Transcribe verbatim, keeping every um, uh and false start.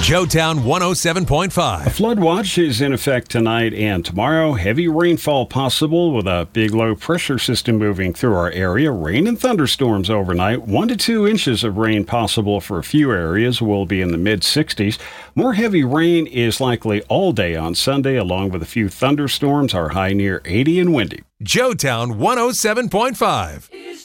Joetown one oh seven point A five. flood watch is in effect tonight and tomorrow. Heavy rainfall possible with a big low pressure system moving through our area. Rain and thunderstorms overnight. One to two inches of rain possible for a few areas. Will be in the mid sixties. More heavy rain is likely all day on Sunday, along with a few thunderstorms. Our high near eighty and windy. Joetown one oh seven point five.